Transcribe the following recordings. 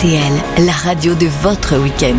RTL, la radio de votre week-end.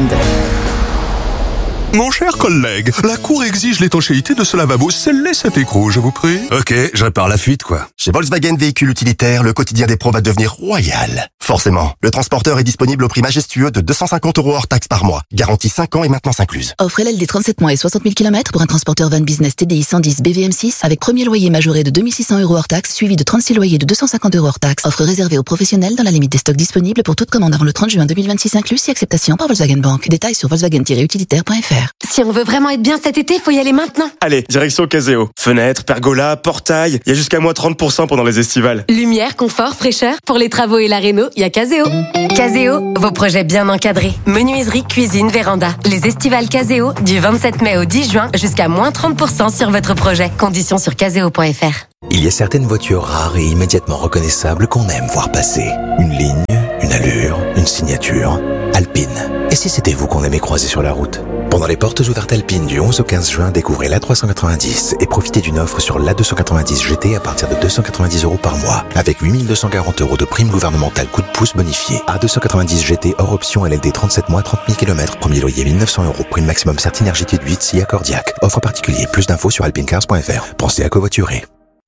Mon cher collègue, la Cour exige l'étanchéité de ce lavabo. Scellez cet écrou, je vous prie. Ok, je répare la fuite, quoi. Chez Volkswagen Véhicules Utilitaires, le quotidien des pros va devenir royal. Forcément, le transporteur est disponible au prix majestueux de 250 € hors taxe par mois. Garantie 5 ans et maintenance incluse. Offre LLD 37 mois et 60 000 km pour un transporteur van business TDI 110 BVM6 avec premier loyer majoré de 2 600 € hors taxe, suivi de 36 loyers de 250 € hors taxe. Offre réservée aux professionnels dans la limite des stocks disponibles pour toute commande avant le 30 juin 2026 inclus, si acceptation par Volkswagen Bank. Détails sur volkswagen-utilitaire.fr. Si on veut vraiment être bien cet été, faut y aller maintenant. Allez, direction Caseo. Fenêtres, pergola, portail, il y a jusqu'à moins 30% pendant les estivales. Lumière, confort, fraîcheur, pour les travaux et la réno, il y a Caseo. Caseo, vos projets bien encadrés. Menuiserie, cuisine, véranda. Les estivales Caseo, du 27 mai au 10 juin, jusqu'à moins 30% sur votre projet. Conditions sur caseo.fr. Il y a certaines voitures rares et immédiatement reconnaissables qu'on aime voir passer. Une ligne, une allure, une signature. Alpine. Et si c'était vous qu'on aimait croiser sur la route ? Pendant les portes ouvertes Alpine du 11 au 15 juin, découvrez l'A390 et profitez d'une offre sur l'A290 GT à partir de 290 € par mois, avec 8 240 € de prime gouvernementale coup de pouce bonifié. A290 GT hors option LLD 37 mois, 30 000 km, premier loyer 1 900 €, prime maximum Certinergie de 8 si accordiaque. Offre particulier, plus d'infos sur alpinecars.fr. Pensez à covoiturer.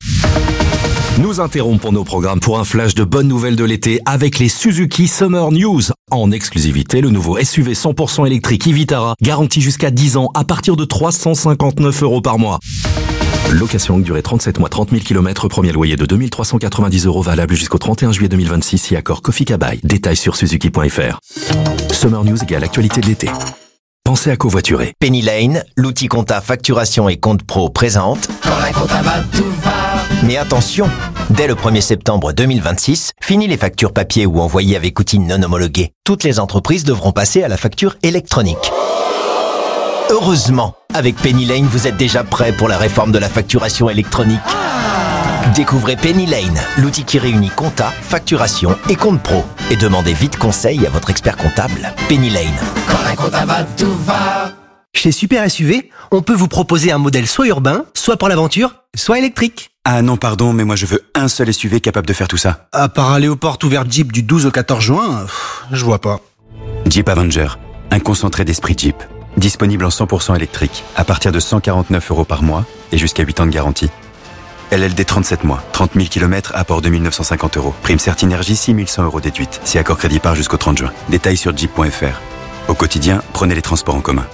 Nous interrompons nos programmes pour un flash de bonnes nouvelles de l'été avec les Suzuki Summer News. En exclusivité, le nouveau SUV 100% électrique e-Vitara, garanti jusqu'à 10 ans à partir de 359 € par mois. Location longue durée 37 mois, 30 000 km, premier loyer de 2 390 € valable jusqu'au 31 juillet 2026 si accord Kofi Kabai. Détails sur suzuki.fr. Summer News égale actualité de l'été. Pensez à covoiturer. Penny Lane, l'outil compta facturation et compte pro présente. Quand la compta va, tout va. Mais attention, dès le 1er septembre 2026, fini les factures papier ou envoyées avec outils non homologués. Toutes les entreprises devront passer à la facture électronique. Heureusement, avec Penny Lane, vous êtes déjà prêt pour la réforme de la facturation électronique. Découvrez Penny Lane, l'outil qui réunit compta, facturation et compte pro. Et demandez vite conseil à votre expert comptable. Penny Lane. Quand la compta va, tout va. Chez Super SUV, on peut vous proposer un modèle soit urbain, soit pour l'aventure, soit électrique. Ah non, pardon, mais moi je veux un seul SUV capable de faire tout ça. À part aller aux portes ouvertes Jeep du 12 au 14 juin, je vois pas. Jeep Avenger, un concentré d'esprit Jeep. Disponible en 100% électrique, à partir de 149 € par mois et jusqu'à 8 ans de garantie. LLD 37 mois, 30 000 km, apport 2 950 €. Prime Certinergie, 6 100 € déduite, si accord crédit part jusqu'au 30 juin. Détails sur jeep.fr. Au quotidien, prenez les transports en commun.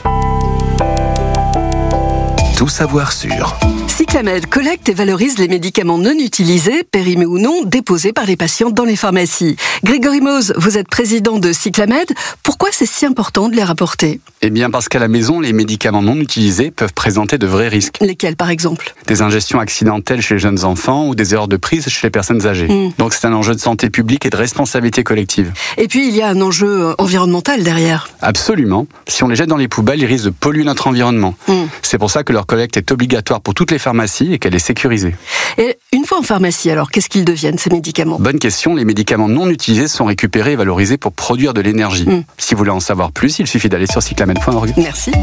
Tout savoir sur... Cyclamed collecte et valorise les médicaments non utilisés, périmés ou non, déposés par les patients dans les pharmacies. Grégory Mose, vous êtes président de Cyclamed. Pourquoi c'est si important de les rapporter ? Eh bien parce qu'à la maison, les médicaments non utilisés peuvent présenter de vrais risques. Lesquels par exemple ? Des ingestions accidentelles chez les jeunes enfants ou des erreurs de prise chez les personnes âgées. Donc c'est un enjeu de santé publique et de responsabilité collective. Et puis il y a un enjeu environnemental derrière. Absolument. Si on les jette dans les poubelles, ils risquent de polluer notre environnement. C'est pour ça que leur collecte est obligatoire pour toutes les pharmacies et qu'elle est sécurisée. Et une fois en pharmacie, alors, qu'est-ce qu'ils deviennent, ces médicaments ? Bonne question, les médicaments non utilisés sont récupérés et valorisés pour produire de l'énergie. Si vous voulez en savoir plus, il suffit d'aller sur cyclamed.org. Merci.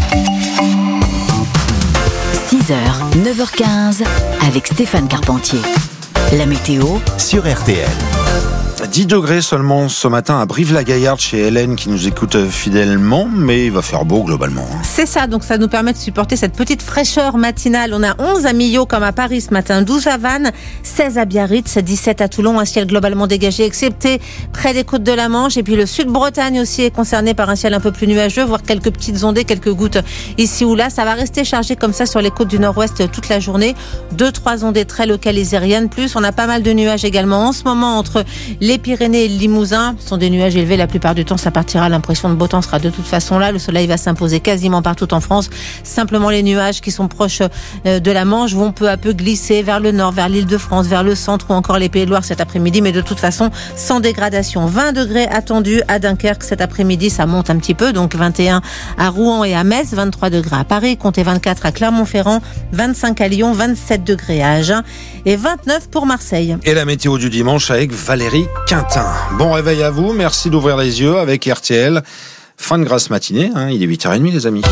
6h, 9h15, avec Stéphane Carpentier. La météo sur RTL. 10 degrés seulement ce matin à Brive-la-Gaillarde chez Hélène qui nous écoute fidèlement, mais il va faire beau globalement. C'est ça, donc ça nous permet de supporter cette petite fraîcheur matinale. On a 11 à Millau comme à Paris ce matin, 12 à Vannes, 16 à Biarritz, 17 à Toulon, un ciel globalement dégagé excepté près des côtes de la Manche. Et puis le sud-Bretagne aussi est concerné par un ciel un peu plus nuageux, voire quelques petites ondées, quelques gouttes ici ou là. Ça va rester chargé comme ça sur les côtes du nord-ouest toute la journée. 2-3 ondées très localisées, rien de plus. On a pas mal de nuages également en ce moment entre les Pyrénées et le Limousin. Ce sont des nuages élevés la plupart du temps, ça partira. L'impression de beau temps sera de toute façon là. Le soleil va s'imposer quasiment partout en France. Simplement les nuages qui sont proches de la Manche vont peu à peu glisser vers le nord, vers l'Île-de-France, vers le centre ou encore les Pays de Loire cet après-midi, mais de toute façon sans dégradation. 20 degrés attendus à Dunkerque cet après-midi, ça monte un petit peu, donc 21 à Rouen et à Metz, 23 degrés à Paris, comptez 24 à Clermont-Ferrand, 25 à Lyon, 27 degrés à Agen et 29 pour Marseille. Et la météo du dimanche avec Valérie Quintin. Bon réveil à vous, merci d'ouvrir les yeux avec RTL. Fin de grasse matinée, il est 8h30 les amis.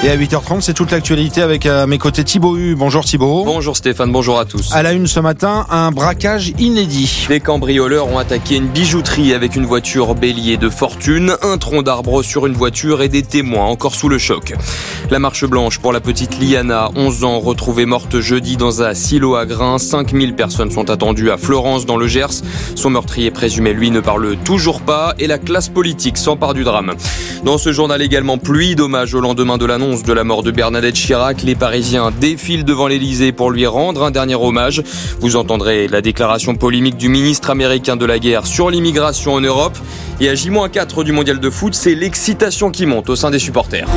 Et à 8h30, c'est toute l'actualité avec à mes côtés Thibaut Hu. Bonjour Thibaut. Bonjour Stéphane, bonjour à tous. À la une ce matin, un braquage inédit. Des cambrioleurs ont attaqué une bijouterie avec une voiture bélier de fortune, un tronc d'arbre sur une voiture et des témoins encore sous le choc. La marche blanche pour la petite Liana, 11 ans, retrouvée morte jeudi dans un silo à grains. 5000 personnes sont attendues à Florence dans le Gers. Son meurtrier présumé, lui, ne parle toujours pas et la classe politique s'empare du drame. Dans ce journal également, pluie d'hommages au lendemain de l'annonce de la mort de Bernadette Chirac. Les Parisiens défilent devant l'Elysée pour lui rendre un dernier hommage. Vous entendrez la déclaration polémique du ministre américain de la guerre sur l'immigration en Europe. Et à J-4 du mondial de foot, c'est l'excitation qui monte au sein des supporters.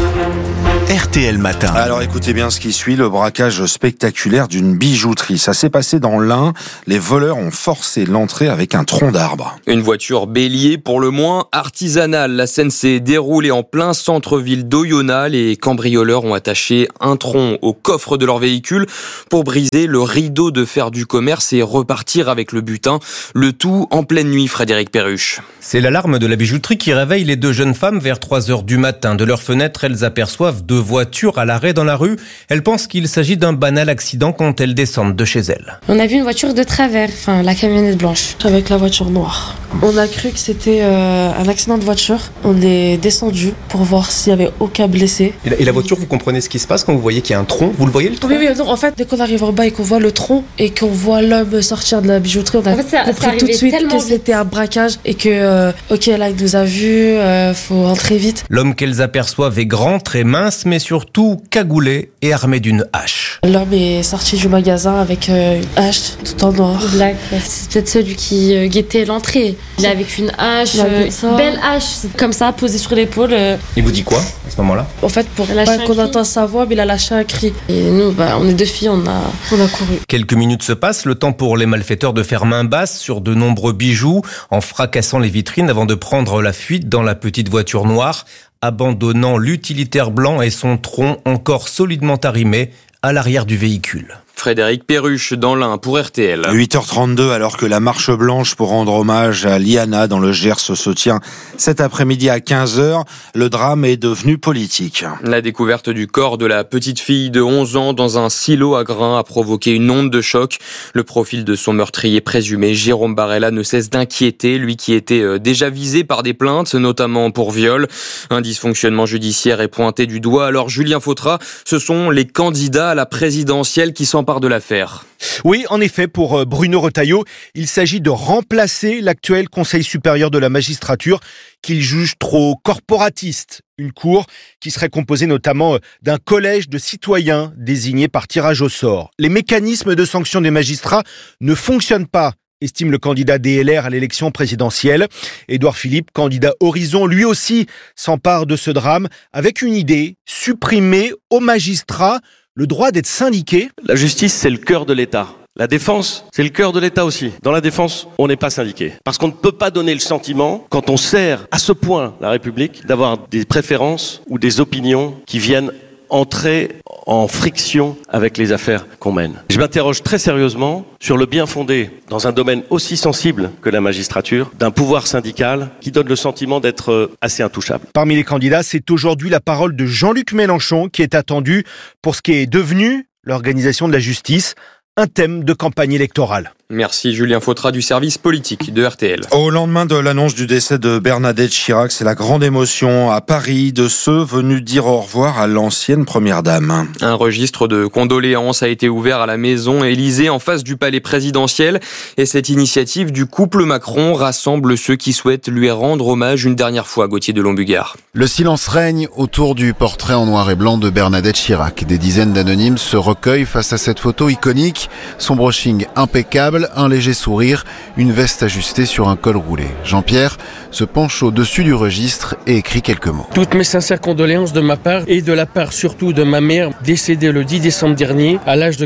RTL Matin. Alors écoutez bien ce qui suit, le braquage spectaculaire d'une bijouterie. Ça s'est passé dans l'Ain. Les voleurs ont forcé l'entrée avec un tronc d'arbre. Une voiture bélier pour le moins artisanale. La scène s'est déroulée en plein centre-ville d'Oyonnax. Les cambrioleurs ont attaché un tronc au coffre de leur véhicule pour briser le rideau de fer du commerce et repartir avec le butin. Le tout en pleine nuit, Frédéric Perruche. C'est l'alarme de la bijouterie qui réveille les deux jeunes femmes vers 3h du matin. De leur fenêtre, elles aperçoivent deux voitures à l'arrêt dans la rue. Elles pensent qu'il s'agit d'un banal accident quand elles descendent de chez elles. On a vu une voiture de travers, la camionnette blanche, avec la voiture noire. On a cru que c'était un accident de voiture. On est descendu pour voir s'il y avait aucun blessé. Et la voiture, vous comprenez ce qui se passe quand vous voyez qu'il y a un tronc? Vous le voyez le tronc? Oui, non, en fait, dès qu'on arrive en bas et qu'on voit le tronc et qu'on voit l'homme sortir de la bijouterie, on a compris tout de suite que c'était un braquage et que, là, il nous a vus, faut rentrer vite. L'homme qu'elles aperçoivent est grand, très mince, mais surtout cagoulé et armé d'une hache. L'homme est sorti du magasin avec une hache tout en noir. Black. C'est peut-être celui qui guettait l'entrée. Il est avec une hache, belle hache, comme ça, posée sur l'épaule. Il vous dit quoi à ce moment-là? En fait, pour pas qu'on entende sa voix, mais il a lâché un cri. Et nous, on est deux filles, on a couru. Quelques minutes se passent, le temps pour les malfaiteurs de faire main basse sur de nombreux bijoux, en fracassant les vitrines avant de prendre la fuite dans la petite voiture noire, abandonnant l'utilitaire blanc et son tronc encore solidement arrimé à l'arrière du véhicule. Frédéric Perruche dans l'Ain pour RTL. 8h32, alors que la marche blanche pour rendre hommage à Liana dans le Gers se tient cet après-midi à 15h, le drame est devenu politique. La découverte du corps de la petite fille de 11 ans dans un silo à grains a provoqué une onde de choc. Le profil de son meurtrier présumé, Jérôme Barella, ne cesse d'inquiéter, lui qui était déjà visé par des plaintes, notamment pour viol. Un dysfonctionnement judiciaire est pointé du doigt. Alors Julien Fautra, ce sont les candidats à la présidentielle qui s'emparent de l'affaire. Oui, en effet, pour Bruno Retailleau, il s'agit de remplacer l'actuel Conseil supérieur de la magistrature qu'il juge trop corporatiste. Une cour qui serait composée notamment d'un collège de citoyens désignés par tirage au sort. Les mécanismes de sanction des magistrats ne fonctionnent pas, estime le candidat DLR à l'élection présidentielle. Édouard Philippe, candidat Horizon, lui aussi s'empare de ce drame avec une idée: supprimer aux magistrats le droit d'être syndiqué. La justice, c'est le cœur de l'État. La défense, c'est le cœur de l'État aussi. Dans la défense, on n'est pas syndiqué. Parce qu'on ne peut pas donner le sentiment, quand on sert à ce point la République, d'avoir des préférences ou des opinions qui viennent entrer en friction avec les affaires qu'on mène. Je m'interroge très sérieusement sur le bien fondé, dans un domaine aussi sensible que la magistrature, d'un pouvoir syndical qui donne le sentiment d'être assez intouchable. Parmi les candidats, c'est aujourd'hui la parole de Jean-Luc Mélenchon qui est attendue pour ce qui est devenu l'organisation de la justice, un thème de campagne électorale. Merci Julien Fautra du service politique de RTL. Au lendemain de l'annonce du décès de Bernadette Chirac, c'est la grande émotion à Paris de ceux venus dire au revoir à l'ancienne première dame. Un registre de condoléances a été ouvert à la maison Élysée en face du palais présidentiel. Et cette initiative du couple Macron rassemble ceux qui souhaitent lui rendre hommage une dernière fois, Gauthier de Lombugard. Le silence règne autour du portrait en noir et blanc de Bernadette Chirac. Des dizaines d'anonymes se recueillent face à cette photo iconique. Son brushing impeccable, un léger sourire, une veste ajustée sur un col roulé. Jean-Pierre se penche au-dessus du registre et écrit quelques mots. Toutes mes sincères condoléances de ma part et de la part surtout de ma mère, décédée le 10 décembre dernier à l'âge de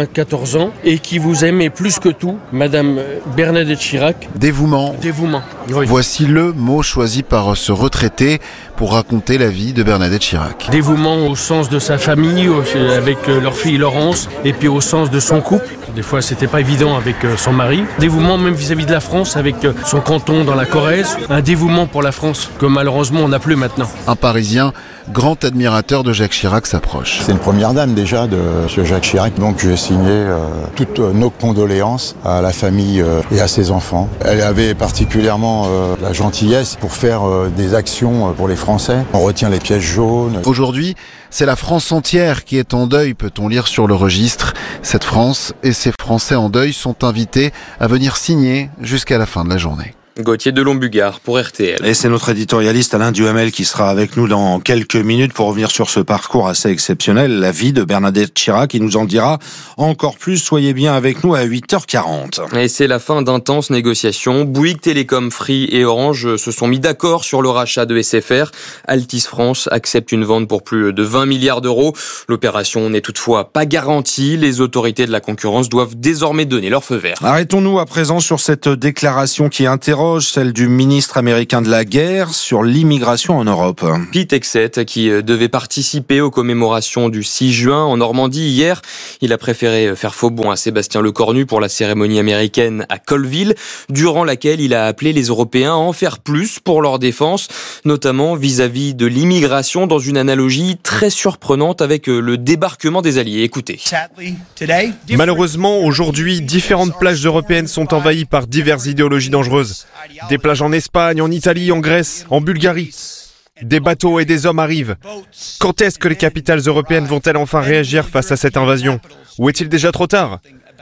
94 ans et qui vous aimait plus que tout, Madame Bernadette Chirac. Dévouement. Oui. Voici le mot choisi par ce retraité pour raconter la vie de Bernadette Chirac. Dévouement au sens de sa famille, avec leur fille Laurence, et puis au sens de son couple. Des fois, c'était pas évident avec son mari. Dévouement même vis-à-vis de la France, avec son canton dans la Corrèze. Un dévouement pour la France que malheureusement on n'a plus maintenant. Un Parisien grand admirateur de Jacques Chirac, s'approche. C'est une première dame déjà de M. Jacques Chirac, donc je vais signer toutes nos condoléances à la famille et à ses enfants. Elle avait particulièrement la gentillesse pour faire des actions pour les Français. On retient les pièces jaunes. Aujourd'hui, c'est la France entière qui est en deuil, peut-on lire sur le registre. Cette France et ces Français en deuil sont invités à venir signer jusqu'à la fin de la journée. Gauthier Delon-Bugard pour RTL. Et c'est notre éditorialiste Alain Duhamel qui sera avec nous dans quelques minutes pour revenir sur ce parcours assez exceptionnel, la vie de Bernadette Chirac. Il nous en dira encore plus. Soyez bien avec nous à 8h40. Et c'est la fin d'intenses négociations. Bouygues Télécom, Free et Orange se sont mis d'accord sur le rachat de SFR. Altice France accepte une vente pour plus de 20 milliards d'euros. L'opération n'est toutefois pas garantie. Les autorités de la concurrence doivent désormais donner leur feu vert. Arrêtons-nous à présent sur cette déclaration qui interroge, celle du ministre américain de la guerre sur l'immigration en Europe. Pete Hegseth, qui devait participer aux commémorations du 6 juin en Normandie hier, il a préféré faire faux bond à Sébastien Lecornu pour la cérémonie américaine à Colville, durant laquelle il a appelé les Européens à en faire plus pour leur défense, notamment vis-à-vis de l'immigration, dans une analogie très surprenante avec le débarquement des Alliés. Écoutez. Malheureusement, aujourd'hui, différentes plages européennes sont envahies par diverses idéologies dangereuses. Des plages en Espagne, en Italie, en Grèce, en Bulgarie. Des bateaux et des hommes arrivent. Quand est-ce que les capitales européennes vont-elles enfin réagir face à cette invasion ? Ou est-il déjà trop tard ?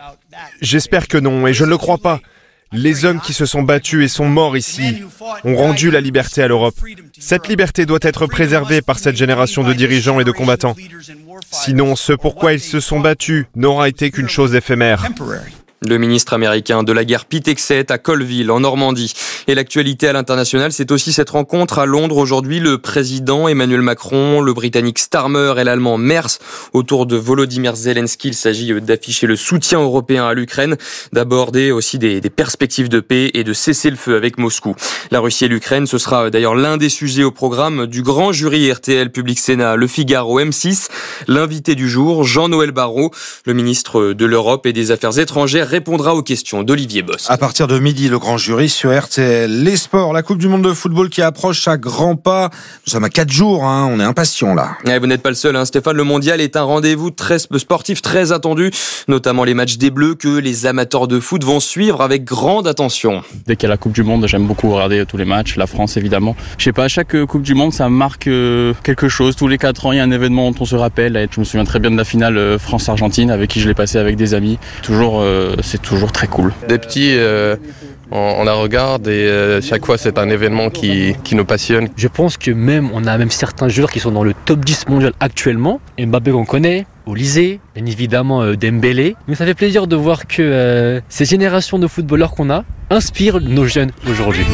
J'espère que non, et je ne le crois pas. Les hommes qui se sont battus et sont morts ici ont rendu la liberté à l'Europe. Cette liberté doit être préservée par cette génération de dirigeants et de combattants. Sinon, ce pourquoi ils se sont battus n'aura été qu'une chose éphémère. Le ministre américain de la guerre Pete Hegseth à Colville, en Normandie. Et l'actualité à l'international, c'est aussi cette rencontre à Londres aujourd'hui. Le président Emmanuel Macron, le britannique Starmer et l'allemand Merz autour de Volodymyr Zelensky. Il s'agit d'afficher le soutien européen à l'Ukraine, d'aborder aussi des perspectives de paix et de cesser le feu avec Moscou. La Russie et l'Ukraine, ce sera d'ailleurs l'un des sujets au programme du grand jury RTL Public Sénat Le Figaro M6. L'invité du jour, Jean-Noël Barrot, le ministre de l'Europe et des Affaires étrangères, répondra aux questions d'Olivier Boss. À partir de midi, le grand jury sur RTL. Les sports, la Coupe du Monde de football qui approche à grands pas. Nous sommes à 4 jours, on est impatients là. Et vous n'êtes pas le seul, Stéphane. Le mondial est un rendez-vous très sportif, très attendu, notamment les matchs des Bleus que les amateurs de foot vont suivre avec grande attention. Dès qu'il y a la Coupe du Monde, j'aime beaucoup regarder tous les matchs, la France évidemment. Je sais pas, à chaque Coupe du Monde, ça marque quelque chose. Tous les 4 ans, il y a un événement dont on se rappelle. Je me souviens très bien de la finale France-Argentine avec qui je l'ai passé avec des amis. C'est toujours très cool. Des petits, on la regarde et chaque fois c'est un événement qui nous passionne. Je pense que on a même certains joueurs qui sont dans le top 10 mondial actuellement. Mbappé qu'on connaît, Olise, bien évidemment Dembélé. Mais ça fait plaisir de voir que ces générations de footballeurs qu'on a inspirent nos jeunes aujourd'hui.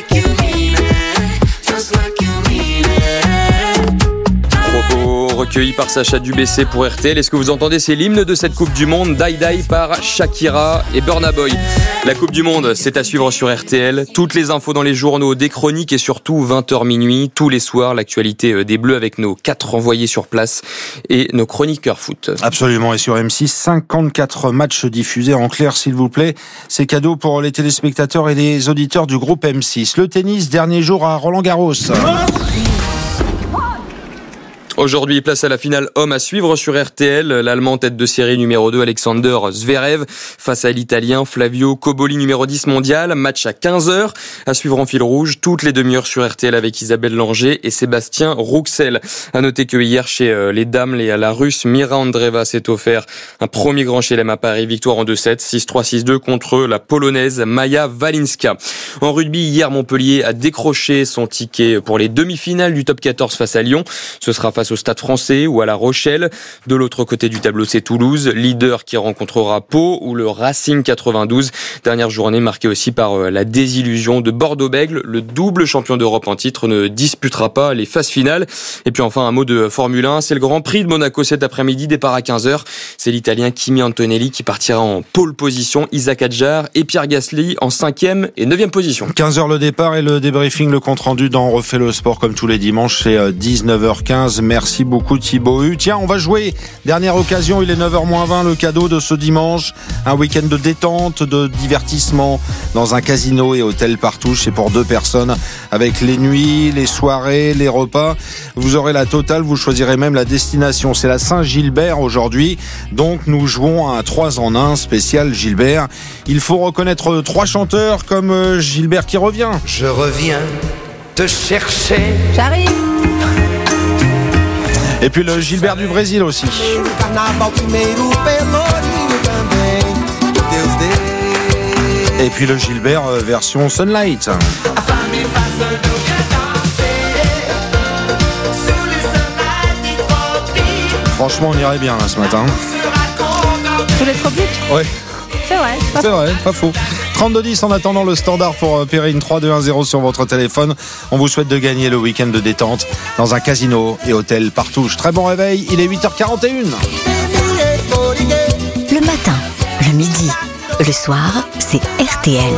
Recueilli par Sacha Dubessé pour RTL. Est-ce que vous entendez, c'est l'hymne de cette Coupe du Monde, Die Die par Shakira et Burna Boy. La Coupe du Monde, c'est à suivre sur RTL. Toutes les infos dans les journaux, des chroniques et surtout 20h minuit, tous les soirs, l'actualité des Bleus avec nos 4 envoyés sur place et nos chroniqueurs foot. Absolument, et sur M6, 54 matchs diffusés en clair, s'il vous plaît. C'est cadeau pour les téléspectateurs et les auditeurs du groupe M6. Le tennis, dernier jour à Roland-Garros. Aujourd'hui, place à la finale homme à suivre sur RTL. L'Allemand tête de série numéro 2, Alexander Zverev, face à l'Italien Flavio Cobolli, numéro 10 mondial. Match à 15h. À suivre en fil rouge, toutes les demi-heures sur RTL avec Isabelle Langer et Sébastien Rouxel. À noter que hier, chez les dames, la Russe Mira Andreeva s'est offert un premier grand chelem à Paris. Victoire en 2-7, 6-3, 6-2 contre la Polonaise Maja Walinska. En rugby, hier, Montpellier a décroché son ticket pour les demi-finales du top 14 face à Lyon. Ce sera face au Stade Français ou à La Rochelle. De l'autre côté du tableau, c'est Toulouse, leader qui rencontrera Pau ou le Racing 92. Dernière journée marquée aussi par la désillusion de Bordeaux-Bègles. Le double champion d'Europe en titre ne disputera pas les phases finales. Et puis enfin, un mot de Formule 1. C'est le Grand Prix de Monaco cet après-midi, départ à 15h. C'est l'Italien Kimi Antonelli qui partira en pole position. Isaac Adjar et Pierre Gasly en 5e et 9e position. 15h le départ et le débriefing, le compte rendu dans On refait le sport comme tous les dimanches, c'est 19h15. Merci beaucoup Thibaut Hu. Tiens, on va jouer. Dernière occasion, il est 9h-20, le cadeau de ce dimanche. Un week-end de détente, de divertissement dans un casino et hôtel Partouche. C'est pour 2 personnes avec les nuits, les soirées, les repas. Vous aurez la totale, vous choisirez même la destination. C'est la Saint-Gilbert aujourd'hui. Donc nous jouons à un 3 en 1 spécial Gilbert. Il faut reconnaître 3 chanteurs comme Gilbert qui revient. Je reviens te chercher. J'arrive. Et puis le Gilbert du Brésil aussi. Et puis le Gilbert version Sunlight. Franchement, on irait bien là ce matin. Sous les tropiques ? Ouais. C'est vrai, pas faux. 32-10 en attendant le standard pour Perrine, 3-2-1-0 sur votre téléphone. On vous souhaite de gagner le week-end de détente dans un casino et hôtel Partouche. Très bon réveil, il est 8h41. Le matin, le midi, le soir, c'est RTL.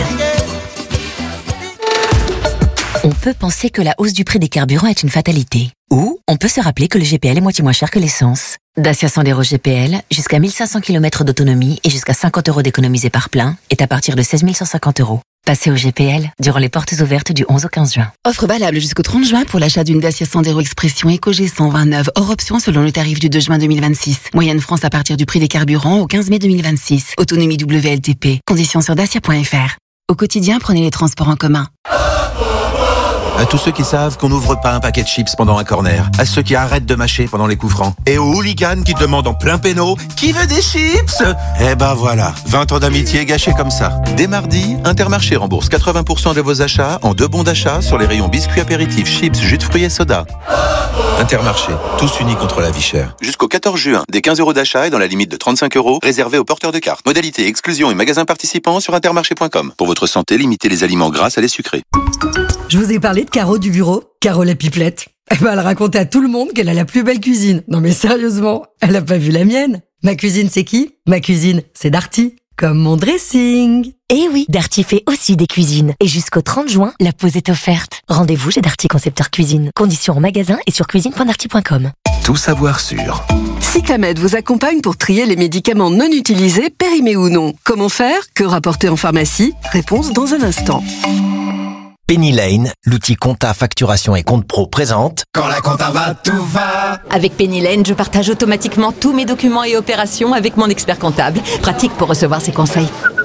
On peut penser que la hausse du prix des carburants est une fatalité. Ou on peut se rappeler que le GPL est moitié moins cher que l'essence. Dacia Sandero GPL, jusqu'à 1500 km d'autonomie et jusqu'à 50 € d'économisés par plein, est à partir de 16 150 €. Passez au GPL durant les portes ouvertes du 11 au 15 juin. Offre valable jusqu'au 30 juin pour l'achat d'une Dacia Sandero Expression EcoG 129 hors option selon le tarif du 2 juin 2026. Moyenne France à partir du prix des carburants au 15 mai 2026. Autonomie WLTP. Conditions sur dacia.fr. Au quotidien, prenez les transports en commun. À tous ceux qui savent qu'on n'ouvre pas un paquet de chips pendant un corner. À ceux qui arrêtent de mâcher pendant les coups francs. Et aux hooligans qui demandent en plein péno « Qui veut des chips ?» Eh ben voilà, 20 ans d'amitié gâchés comme ça. Dès mardi, Intermarché rembourse 80% de vos achats en 2 bons d'achat sur les rayons biscuits apéritifs, chips, jus de fruits et soda. Intermarché, tous unis contre la vie chère. Jusqu'au 14 juin, des 15 € d'achat et dans la limite de 35 € réservés aux porteurs de cartes. Modalité, exclusion et magasins participants sur intermarché.com. Pour votre santé, limitez les aliments gras à les sucrés. Je vous ai parlé de Caro du bureau, Caro la pipelette. Elle racontait à tout le monde qu'elle a la plus belle cuisine. Non mais sérieusement, elle a pas vu la mienne. Ma cuisine c'est qui ? Ma cuisine c'est Darty. Comme mon dressing. Eh oui, Darty fait aussi des cuisines. Et jusqu'au 30 juin, la pause est offerte. Rendez-vous chez Darty Concepteur Cuisine. Conditions en magasin et sur cuisine.darty.com. Tout savoir sur. Cyclamed vous accompagne pour trier les médicaments non utilisés, périmés ou non. Comment faire ? Que rapporter en pharmacie ? Réponse dans un instant. Penny Lane, l'outil compta, facturation et compte pro présente. Quand la compta va, tout va. Avec Penny Lane, je partage automatiquement tous mes documents et opérations avec mon expert comptable. Pratique pour recevoir ses conseils.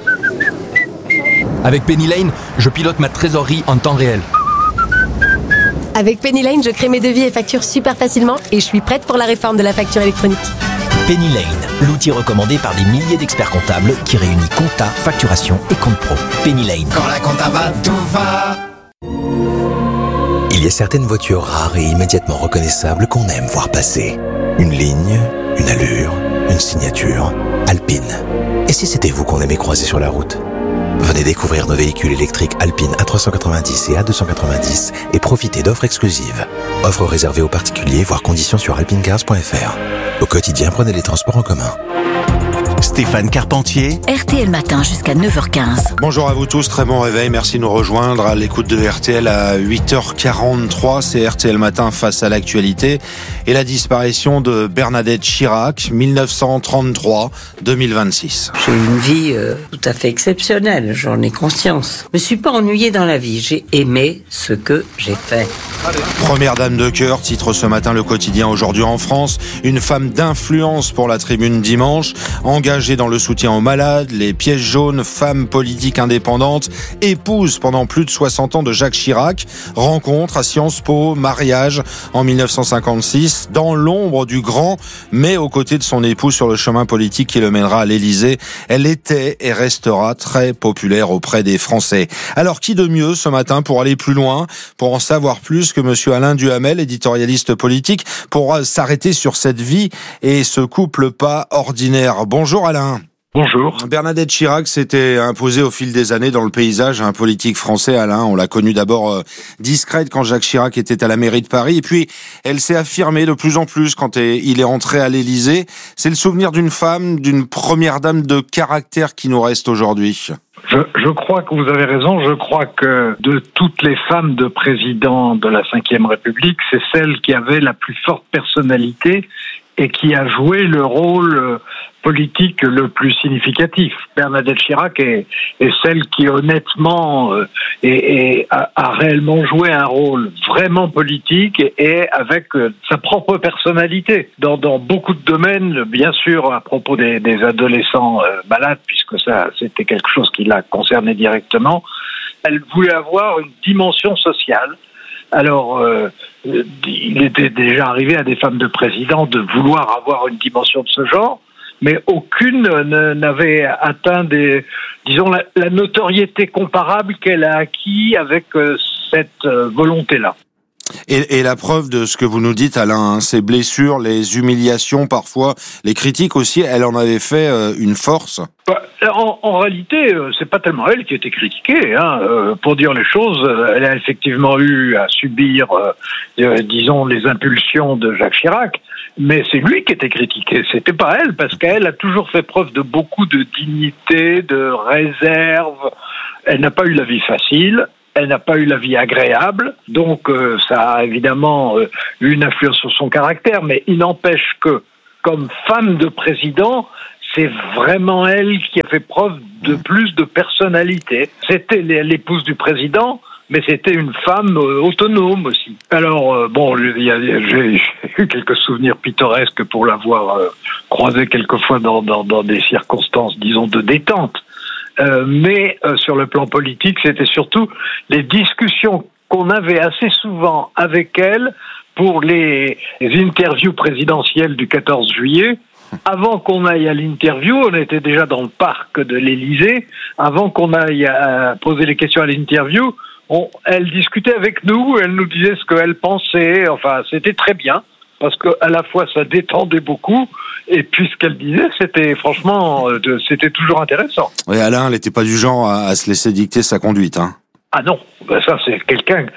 Avec Penny Lane, je pilote ma trésorerie en temps réel. Avec Penny Lane, je crée mes devis et factures super facilement et je suis prête pour la réforme de la facture électronique. Penny Lane, l'outil recommandé par des milliers d'experts comptables qui réunit compta, facturation et compte pro. Penny Lane. Quand la compta va, tout va. Il y a certaines voitures rares et immédiatement reconnaissables qu'on aime voir passer. Une ligne, une allure, une signature. Alpine. Et si c'était vous qu'on aimait croiser sur la route ? Venez découvrir nos véhicules électriques Alpine A390 et A290 et profitez d'offres exclusives. Offres réservées aux particuliers, voire conditions sur alpinecars.fr. Au quotidien, prenez les transports en commun. Stéphane Carpentier. RTL Matin jusqu'à 9h15. Bonjour à vous tous, très bon réveil, merci de nous rejoindre à l'écoute de RTL à 8h43. C'est RTL Matin face à l'actualité et la disparition de Bernadette Chirac, 1933-2026. J'ai eu une vie tout à fait exceptionnelle, j'en ai conscience. Je me suis pas ennuyée dans la vie, j'ai aimé ce que j'ai fait. Première dame de cœur, titre ce matin le quotidien Aujourd'hui en France, une femme d'influence pour la Tribune dimanche, engagée dans le soutien aux malades, les pièges jaunes, femme politique indépendante, épouse pendant plus de 60 ans de Jacques Chirac, rencontre à Sciences Po, mariage en 1956, dans l'ombre du grand, mais aux côtés de son époux sur le chemin politique qui le mènera à l'Élysée. Elle était et restera très populaire auprès des Français. Alors qui de mieux ce matin pour aller plus loin, pour en savoir plus que monsieur Alain Duhamel, éditorialiste politique, pour s'arrêter sur cette vie et ce couple pas ordinaire. Bonjour Alain. Bonjour. Bernadette Chirac s'était imposée au fil des années dans le paysage politique français, Alain. On l'a connue d'abord discrète quand Jacques Chirac était à la mairie de Paris, et puis elle s'est affirmée de plus en plus quand il est rentré à l'Élysée. C'est le souvenir d'une femme, d'une première dame de caractère qui nous reste aujourd'hui. Je crois que vous avez raison. Je crois que de toutes les femmes de président de la Ve République, c'est celle qui avait la plus forte personnalité et qui a joué le rôle politique le plus significatif. Bernadette Chirac est celle qui honnêtement a réellement joué un rôle vraiment politique et avec sa propre personnalité. Dans beaucoup de domaines, bien sûr, à propos des adolescents malades, puisque ça c'était quelque chose qui l'a concerné directement, elle voulait avoir une dimension sociale. Alors, il était déjà arrivé à des femmes de président de vouloir avoir une dimension de ce genre, mais aucune n'avait atteint la notoriété comparable qu'elle a acquis avec cette volonté-là. Et la preuve de ce que vous nous dites, Alain, ces blessures, les humiliations parfois, les critiques aussi, elle en avait fait une force. En réalité, c'est pas tellement elle qui a été critiquée. Pour dire les choses, elle a effectivement eu à subir, disons, les impulsions de Jacques Chirac, mais c'est lui qui était critiqué. C'était pas elle, parce qu'elle a toujours fait preuve de beaucoup de dignité, de réserve. Elle n'a pas eu la vie facile. Elle n'a pas eu la vie agréable, donc ça a évidemment eu une influence sur son caractère, mais il n'empêche que, comme femme de président, c'est vraiment elle qui a fait preuve de plus de personnalité. C'était l'épouse du président, mais c'était une femme autonome aussi. Alors, j'ai eu quelques souvenirs pittoresques pour l'avoir croisée quelquefois dans des circonstances, disons, de détente. Mais sur le plan politique, c'était surtout les discussions qu'on avait assez souvent avec elle pour les interviews présidentielles du 14 juillet. Avant qu'on aille à l'interview, on était déjà dans le parc de l'Élysée. Avant qu'on aille poser les questions à l'interview, elle discutait avec nous, elle nous disait ce qu'elle pensait. Enfin, c'était très bien, parce qu'à la fois ça détendait beaucoup, et puis ce qu'elle disait, c'était franchement, c'était toujours intéressant. Oui, Alain, elle n'était pas du genre à se laisser dicter sa conduite, hein. Ah non, ça c'est quelqu'un,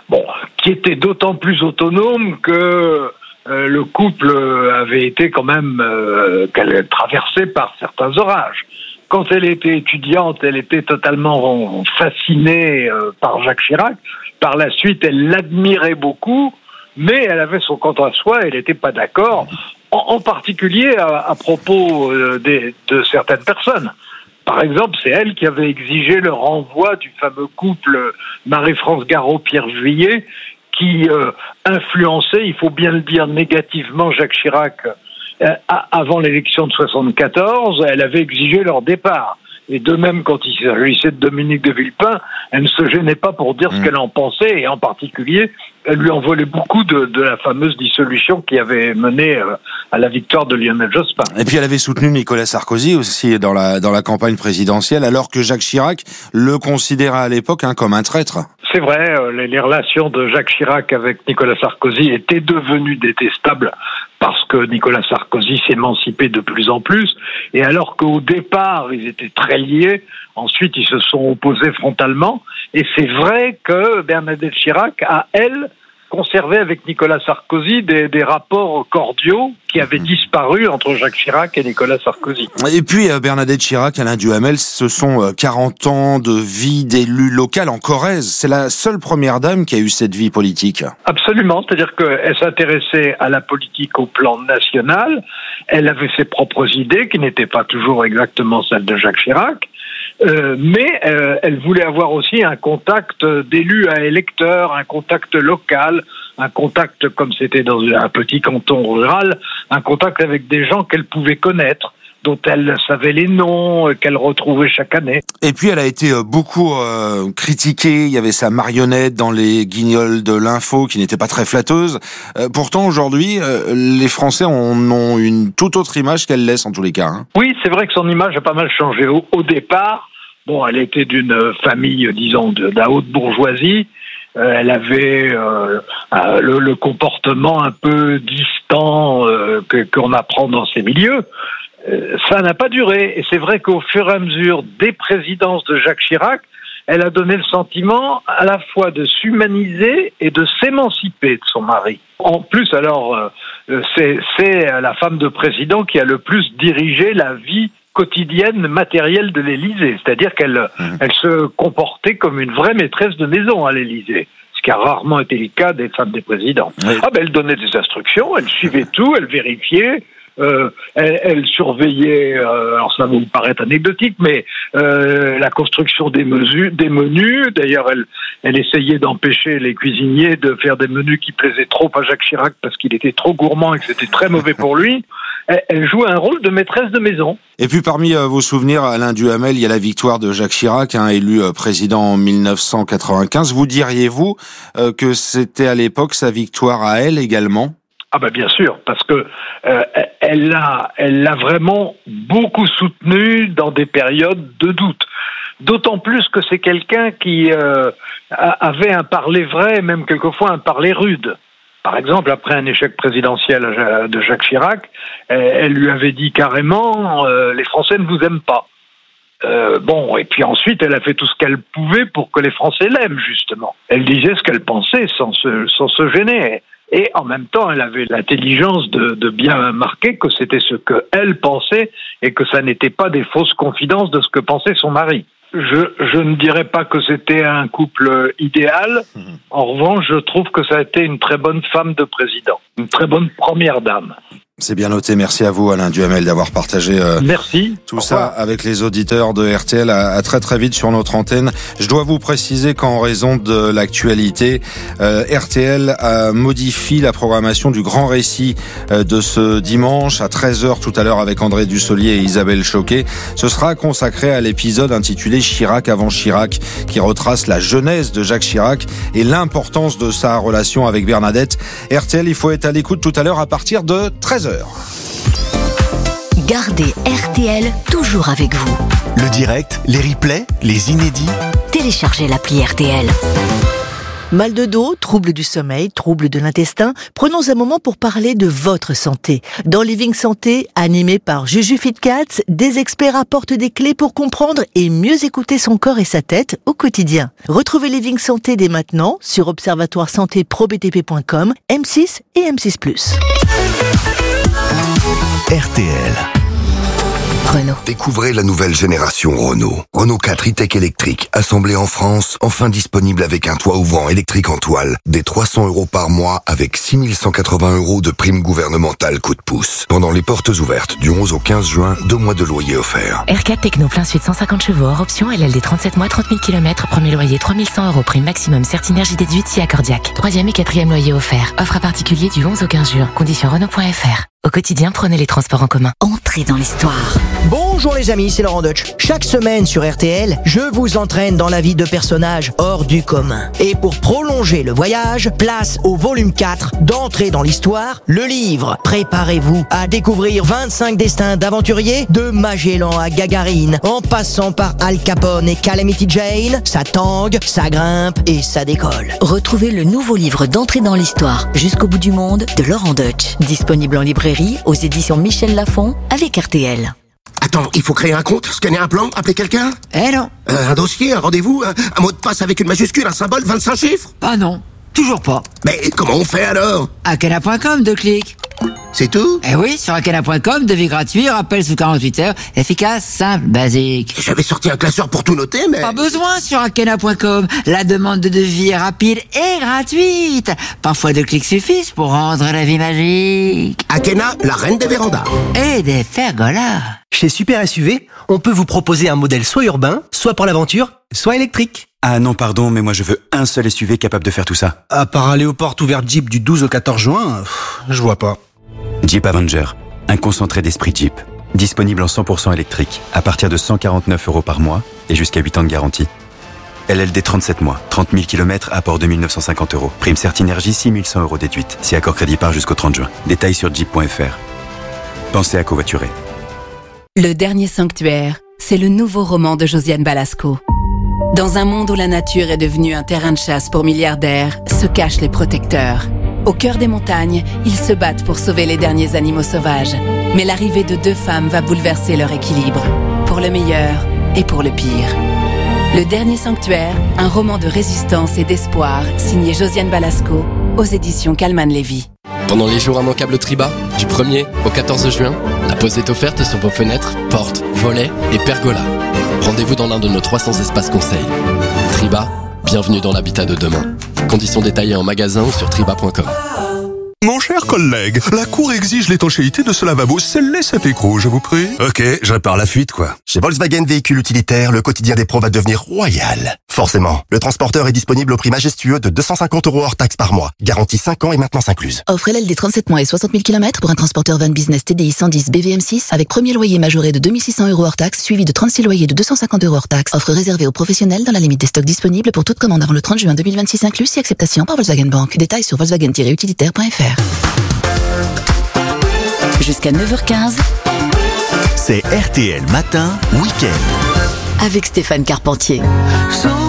qui était d'autant plus autonome que le couple avait été quand même qu'elle traversée par certains orages. Quand elle était étudiante, elle était totalement fascinée par Jacques Chirac. Par la suite, elle l'admirait beaucoup, mais elle avait son compte à soi, elle n'était pas d'accord, en particulier à propos de certaines personnes. Par exemple, c'est elle qui avait exigé le renvoi du fameux couple Marie-France Garot-Pierre Juillet, qui influençait, il faut bien le dire, négativement Jacques Chirac avant l'élection de 74. Elle avait exigé leur départ. Et de même, quand il s'agissait de Dominique de Villepin, elle ne se gênait pas pour dire ce qu'elle en pensait, et en particulier, elle lui en voulait beaucoup de la fameuse dissolution qui avait mené à la victoire de Lionel Jospin. Et puis elle avait soutenu Nicolas Sarkozy aussi dans la campagne présidentielle, alors que Jacques Chirac le considérait à l'époque comme un traître. C'est vrai, les relations de Jacques Chirac avec Nicolas Sarkozy étaient devenues détestables parce que Nicolas Sarkozy s'émancipait de plus en plus, et alors qu'au départ, ils étaient très liés, ensuite ils se sont opposés frontalement, et c'est vrai que Bernadette Chirac a, elle, conservé avec Nicolas Sarkozy des rapports cordiaux qui avaient disparu entre Jacques Chirac et Nicolas Sarkozy. Et puis Bernadette Chirac, Alain Duhamel, ce sont 40 ans de vie d'élu local en Corrèze. C'est la seule première dame qui a eu cette vie politique. Absolument, c'est-à-dire qu'elle s'intéressait à la politique au plan national, elle avait ses propres idées qui n'étaient pas toujours exactement celles de Jacques Chirac, mais elle voulait avoir aussi un contact d'élu à électeur, un contact local, un contact, comme c'était dans un petit canton rural, un contact avec des gens qu'elle pouvait connaître, dont elle savait les noms, qu'elle retrouvait chaque année. Et puis elle a été beaucoup critiquée, il y avait sa marionnette dans les guignols de l'info qui n'était pas très flatteuse. Pourtant aujourd'hui, les Français en ont une toute autre image qu'elle laisse en tous les cas. Hein. Oui, c'est vrai que son image a pas mal changé. Au départ, elle était d'une famille, disons, de la haute bourgeoisie. Elle avait le comportement un peu distant qu'on apprend dans ces milieux. Ça n'a pas duré. Et c'est vrai qu'au fur et à mesure des présidences de Jacques Chirac, elle a donné le sentiment à la fois de s'humaniser et de s'émanciper de son mari. En plus, alors, c'est la femme de président qui a le plus dirigé la vie quotidienne matérielle de l'Élysée. C'est-à-dire qu'elle se comportait comme une vraie maîtresse de maison à l'Élysée. Ce qui a rarement été le cas des femmes des présidents. Oui. Elle donnait des instructions, elle suivait tout, elle vérifiait. Elle surveillait, alors ça va vous paraître anecdotique, mais la construction des menus. D'ailleurs, elle essayait d'empêcher les cuisiniers de faire des menus qui plaisaient trop à Jacques Chirac parce qu'il était trop gourmand et que c'était très mauvais pour lui. Elle jouait un rôle de maîtresse de maison. Et puis parmi vos souvenirs, Alain Duhamel, il y a la victoire de Jacques Chirac, élu président en 1995. Vous diriez-vous que c'était à l'époque sa victoire à elle également ? Bien sûr, parce que elle l'a vraiment beaucoup soutenu dans des périodes de doute. D'autant plus que c'est quelqu'un qui avait un parler vrai, même quelquefois un parler rude. Par exemple, après un échec présidentiel de Jacques Chirac, elle lui avait dit carrément les Français ne vous aiment pas. Et puis ensuite, elle a fait tout ce qu'elle pouvait pour que les Français l'aiment, justement. Elle disait ce qu'elle pensait sans se gêner. Et en même temps, elle avait l'intelligence de bien marquer que c'était ce qu'elle pensait et que ça n'était pas des fausses confidences de ce que pensait son mari. Je ne dirais pas que c'était un couple idéal. En revanche, je trouve que ça a été une très bonne femme de président, une très bonne première dame. C'est bien noté. Merci à vous, Alain Duhamel, d'avoir partagé tout ça avec les auditeurs de RTL. À très très vite sur notre antenne. Je dois vous préciser qu'en raison de l'actualité, RTL modifie la programmation du grand récit de ce dimanche à 13h tout à l'heure avec André Dussolier et Isabelle Choquet. Ce sera consacré à l'épisode intitulé Chirac avant Chirac, qui retrace la jeunesse de Jacques Chirac et l'importance de sa relation avec Bernadette. RTL, il faut être à l'écoute tout à l'heure à partir de 13h. Gardez RTL toujours avec vous. Le direct, les replays, les inédits. Téléchargez l'appli RTL. Mal de dos, troubles du sommeil, troubles de l'intestin, prenons un moment pour parler de votre santé. Dans Living Santé, animé par Juju Fitcats, des experts apportent des clés pour comprendre et mieux écouter son corps et sa tête au quotidien. Retrouvez Living Santé dès maintenant sur observatoire-santé-pro-btp.com, M6 et M6+. RTL. Renault. Découvrez la nouvelle génération Renault. Renault 4 e-tech électrique, assemblé en France, enfin disponible avec un toit ouvrant électrique en toile, des 300 € par mois avec 6 180 € de prime gouvernementale coup de pouce. Pendant les portes ouvertes du 11 au 15 juin, 2 mois de loyer offerts. R4 Techno plein sud 150 chevaux hors option, LLD 37 mois, 30 000 km, premier loyer 3100 €, prime maximum Certinergie déduite si accordiaque. 3e et 4e loyer offert. Offre à particulier du 11 au 15 juin. Conditions Renault.fr. Au quotidien, prenez les transports en commun. Entrez dans l'histoire. Bonjour les amis, c'est Laurent Deutsch. Chaque semaine sur RTL, je vous entraîne dans la vie de personnages hors du commun. Et pour prolonger le voyage, place au volume 4 d'Entrer dans l'histoire, le livre. Préparez-vous à découvrir 25 destins d'aventuriers, de Magellan à Gagarine, en passant par Al Capone et Calamity Jane. Ça tangue, ça grimpe et ça décolle. Retrouvez le nouveau livre d'Entrer dans l'histoire, Jusqu'au bout du monde, de Laurent Deutsch. Disponible en librairie aux éditions Michel Lafon avec RTL. Attends, il faut créer un compte, scanner un plan, appeler quelqu'un ? Non. Un dossier, un rendez-vous, un mot de passe avec une majuscule, un symbole, 25 chiffres ? Ah non, toujours pas. Mais comment on fait alors ? Akena.com, 2 clics. C'est tout ? Eh oui, sur Akena.com, devis gratuit, rappel sous 48 heures, efficace, simple, basique. J'avais sorti un classeur pour tout noter, mais... Pas besoin sur Akena.com. La demande de devis est rapide et gratuite. Parfois 2 clics suffisent pour rendre la vie magique. Akena, la reine des vérandas. Et des pergolas. Chez Super SUV, on peut vous proposer un modèle soit urbain, soit pour l'aventure, soit électrique. Ah non, pardon, mais moi je veux un seul SUV capable de faire tout ça. À part aller aux portes ouvertes Jeep du 12 au 14 juin, je vois pas. Jeep Avenger, un concentré d'esprit Jeep. Disponible en 100% électrique, à partir de 149 € par mois et jusqu'à 8 ans de garantie. LLD 37 mois, 30 000 km, apport 2 950 €. Prime Certinergie 6 100 € déduite, si accord crédit part jusqu'au 30 juin. Détails sur jeep.fr. Pensez à covoiturer. Le dernier sanctuaire, c'est le nouveau roman de Josiane Balasco. Dans un monde où la nature est devenue un terrain de chasse pour milliardaires, se cachent les protecteurs. Au cœur des montagnes, ils se battent pour sauver les derniers animaux sauvages. Mais l'arrivée de 2 femmes va bouleverser leur équilibre, pour le meilleur et pour le pire. Le dernier sanctuaire, un roman de résistance et d'espoir, signé Josiane Balasco, aux éditions Calman Lévy. Pendant les jours immanquables Triba, du 1er au 14 juin, la pause est offerte sur vos fenêtres, portes, volets et pergolas. Rendez-vous dans l'un de nos 300 espaces conseils. Triba, bienvenue dans l'habitat de demain. Conditions détaillées en magasin ou sur triba.com. Mon cher collègue, la Cour exige l'étanchéité de ce lavabo. Scellez cet écrou, je vous prie. Ok, je répare la fuite, quoi. Chez Volkswagen Véhicules Utilitaires, le quotidien des pros va devenir royal. Forcément, le transporteur est disponible au prix majestueux de 250 € hors taxe par mois. Garantie 5 ans et maintenance incluse. Offre LLD 37 mois et 60 000 km pour un transporteur van business TDI 110 BVM6 avec premier loyer majoré de 2600 € hors taxe suivi de 36 loyers de 250 € hors taxe. Offre réservée aux professionnels dans la limite des stocks disponibles pour toute commande avant le 30 juin 2026 inclus si acceptation par Volkswagen Bank. Détails sur volkswagen-utilitaire.fr. Jusqu'à 9h15, c'est RTL Matin Week-end avec Stéphane Carpentier.